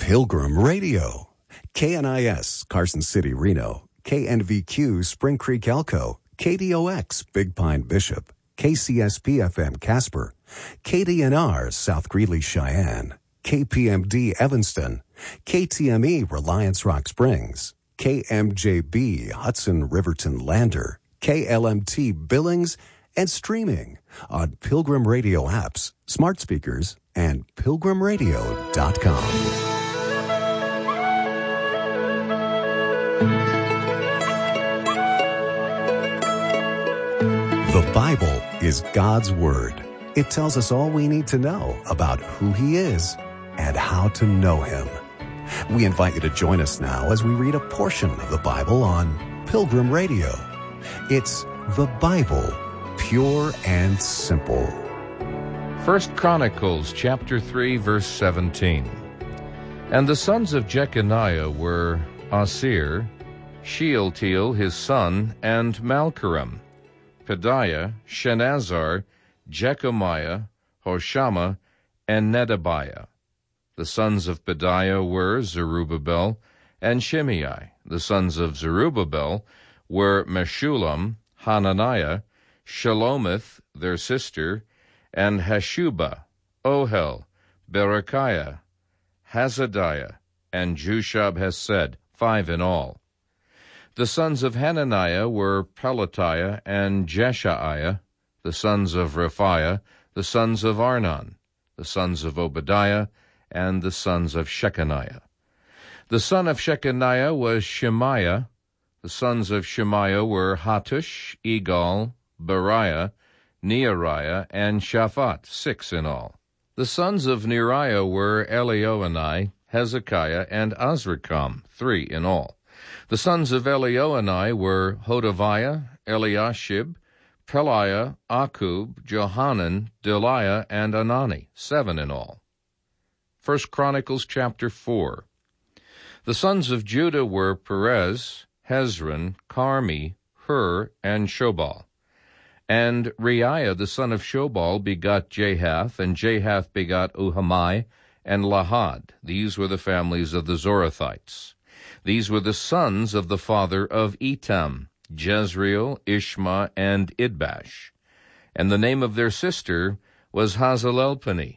Pilgrim Radio. KNIS, Carson City, Reno. KNVQ, Spring Creek, Elko. KDOX, Big Pine, Bishop. KCSP-FM, Casper. KDNR, South Greeley, Cheyenne. KPMD, Evanston. KTME, Reliance Rock Springs. KMJB, Hudson, Riverton, Lander. KLMT, Billings, and streaming on Pilgrim Radio apps, smart speakers, and pilgrimradio.com. The Bible is God's Word. It tells us all we need to know about who He is and how to know Him. We invite you to join us now as we read a portion of the Bible on Pilgrim Radio. It's the Bible, pure and simple. 1 Chronicles chapter 3, verse 17. And the sons of Jeconiah were Asir, Shealtiel his son, and Malchiram, Pedaiah, Shenazar, Jechemiah, Hoshama, and Nedabiah. The sons of Pedaiah were Zerubbabel and Shimei. The sons of Zerubbabel were Meshullam, Hananiah, Shelomith, their sister, and Hashubah, Ohel, Berechiah, Hazadiah, and Jushab-Hesed, 5 in all. The sons of Hananiah were Pelatiah and Jeshaiah, the sons of Rephaiah, the sons of Arnon, the sons of Obadiah, and the sons of Shechaniah. The son of Shechaniah was Shemaiah. The sons of Shemaiah were Hattush, Egal, Beriah, Neariah, and Shaphat, 6 in all. The sons of Neriah were Elioenai, Hezekiah, and Azrikam, 3 in all. The sons of Elioenai were Hodaviah, Eliashib, Peliah, Akub, Johanan, Deliah, and Anani, 7 in all. 1 Chronicles chapter 4. The sons of Judah were Perez, Hezron, Carmi, Hur, and Shobal. And Reiah the son of Shobal begot Jahath, and Jahath begot Uhamai and Lahad. These were the families of the Zorathites. These were the sons of the father of Etam, Jezreel, Ishma, and Idbash. And the name of their sister was Hazelelpani.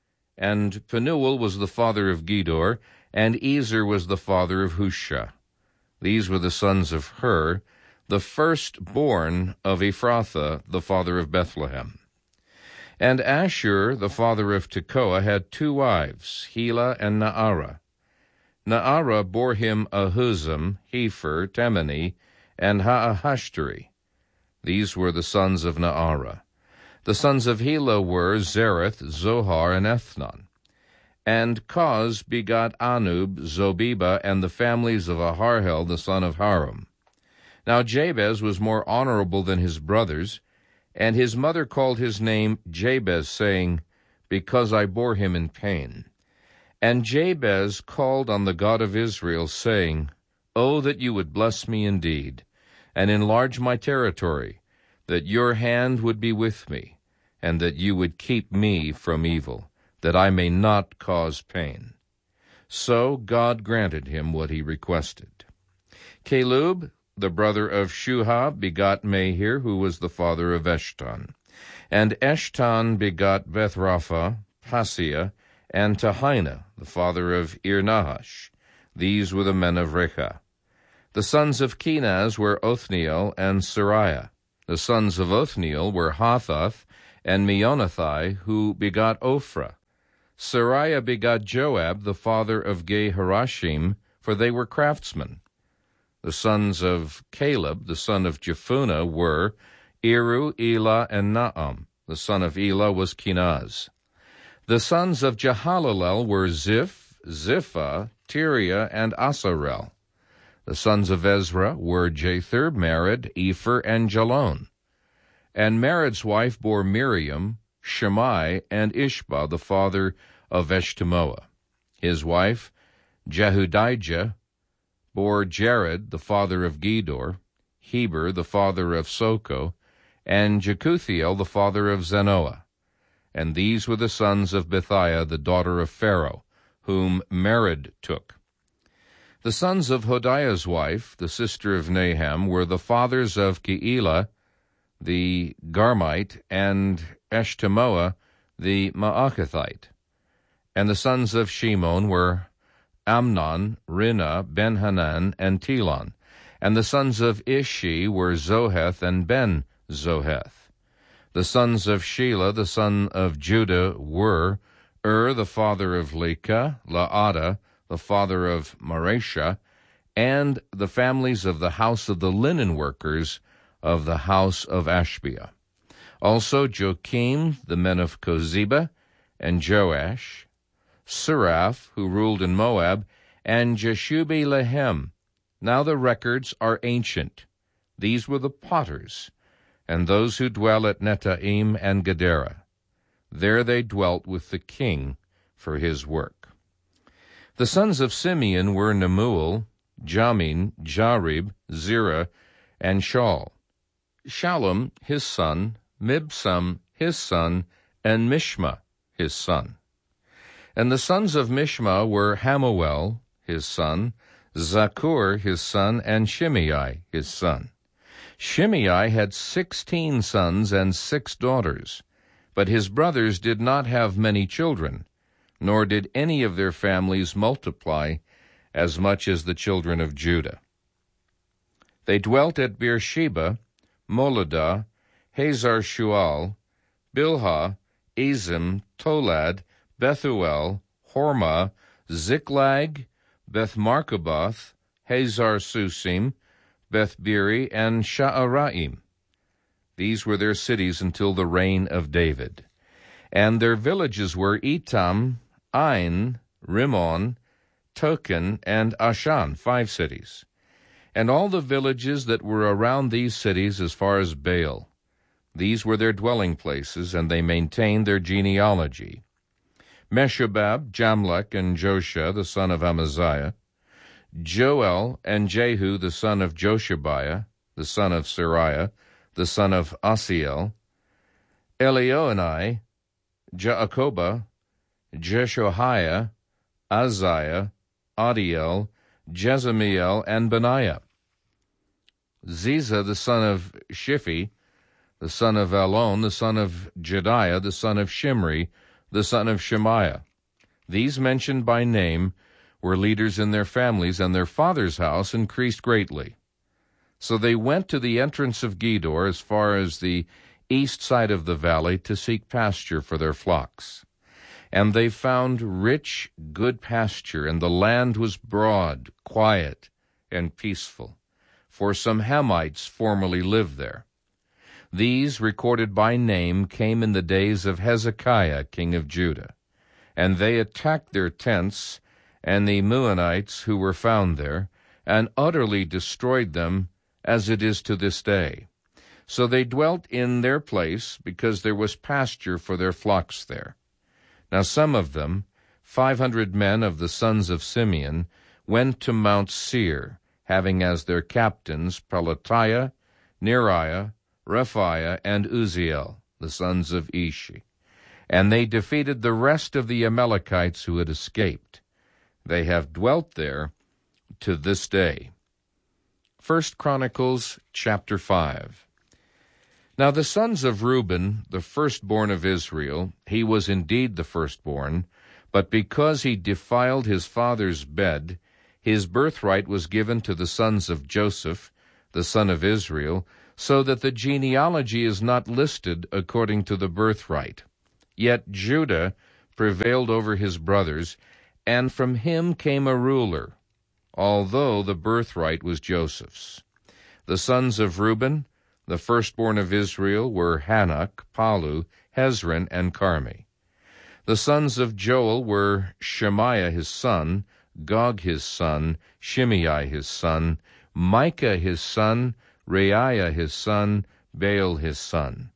And Penuel was the father of Gedor, and Ezer was the father of Hushah. These were the sons of Hur, the firstborn of Ephrathah, the father of Bethlehem. And Ashur, the father of Tekoa, had 2 wives, Helah and Naarah. Naarah bore him Ahuzam, Hepher, Temeni, and Haahashtari. These were the sons of Naarah. The sons of Helah were Zereth, Zohar, and Ethnon. And Koz begot Anub, Zobeba, and the families of Aharhel, the son of Harum. Now Jabez was more honorable than his brothers, and his mother called his name Jabez, saying, Because I bore him in pain. And Jabez called on the God of Israel, saying, Oh, that you would bless me indeed, and enlarge my territory, that your hand would be with me, and that you would keep me from evil, that I may not cause pain. So God granted him what he requested. Caleb, the brother of Shuha, begot Mahir, who was the father of Eshton. And Eshton begot Bethrapha, Paseah, and Tahina, the father of Ir-Nahash. These were the men of Rechah. The sons of Kenaz were Othniel and Sariah. The sons of Othniel were Hathath and Meonothai, who begot Ophrah. Sariah begot Joab, the father of Geharashim, for they were craftsmen. The sons of Caleb, the son of Jephunneh, were Eru, Elah, and Naam. The son of Elah was Kenaz. The sons of Jehalalel were Ziph, Ziphah, Tiria, and Asarel. The sons of Ezra were Jether, Mered, Epher, and Jalon. And Mered's wife bore Miriam, Shammai, and Ishba, the father of Eshtemoa. His wife, Jehudijah, bore Jared, the father of Gedor, Heber, the father of Soko, and Jekuthiel, the father of Zanoah. And these were the sons of Bethiah, the daughter of Pharaoh, whom Mered took. The sons of Hodiah's wife, the sister of Naham, were the fathers of Keilah, the Garmite, and Eshtemoa, the Maakathite. And the sons of Shimon were Amnon, Rinnah, Ben-Hanan, and Telon. And the sons of Ishi were Zoheth and Ben-Zoheth. The sons of Shelah, the son of Judah, were the father of Lekah, Laadah, the father of Mareshah, and the families of the house of the linen workers of the house of Ashbia. Also Joachim, the men of Kozeba, and Joash, Seraph, who ruled in Moab, and Jeshubi-Lehem. Now the records are ancient. These were the potters, and those who dwell at Netaim and Gedera. There they dwelt with the king for his work. The sons of Simeon were Nemuel, Jamin, Jarib, Zerah, and Shaul. Shallum his son, Mibsam his son, and Mishma his son. And the sons of Mishma were Hamuel his son, Zakur his son, and Shimei his son. Shimei had 16 sons and 6 daughters, but his brothers did not have many children, nor did any of their families multiply as much as the children of Judah. They dwelt at Beersheba, Moladah, Hazar-Shual, Bilhah, Ezim, Tolad, Bethuel, Hormah, Ziklag, Beth-Markaboth, Hazar-Susim, Beth-Biri, and Sha'araim. These were their cities until the reign of David. And their villages were Etam, Ain, Rimmon, Token, and Ashan, 5 cities. And all the villages that were around these cities as far as Baal. These were their dwelling places, and they maintained their genealogy. Meshobab, Jamlech, and Joshua, the son of Amaziah, Joel and Jehu, the son of Joshabiah, the son of Sariah, the son of Asiel, Elioenai, Jaakobah, Jeshoiah, Aziah, Adiel, Jezemiel, and Benaiah. Ziza, the son of Shiphi, the son of Elon, the son of Jediah, the son of Shimri, the son of Shemaiah. These mentioned by name were leaders in their families, and their father's house increased greatly. So they went to the entrance of Gedor as far as the east side of the valley to seek pasture for their flocks. And they found rich, good pasture, and the land was broad, quiet, and peaceful, for some Hamites formerly lived there. These, recorded by name, came in the days of Hezekiah, king of Judah, and they attacked their tents and the Meunites who were found there, and utterly destroyed them, as it is to this day. So they dwelt in their place, because there was pasture for their flocks there. Now some of them, 500 men of the sons of Simeon, went to Mount Seir, having as their captains Pelatiah, Neriah, Rephaiah, and Uzziel, the sons of Ishi. And they defeated the rest of the Amalekites who had escaped. They have dwelt there to this day. 1 Chronicles chapter 5. Now the sons of Reuben, the firstborn of Israel, he was indeed the firstborn, but because he defiled his father's bed, his birthright was given to the sons of Joseph, the son of Israel, so that the genealogy is not listed according to the birthright. Yet Judah prevailed over his brothers, and from him came a ruler, although the birthright was Joseph's. The sons of Reuben, the firstborn of Israel, were Hanok, Palu, Hezron, and Carmi. The sons of Joel were Shemaiah his son, Gog his son, Shimei his son, Micah his son, Reiah his son, Baal his son.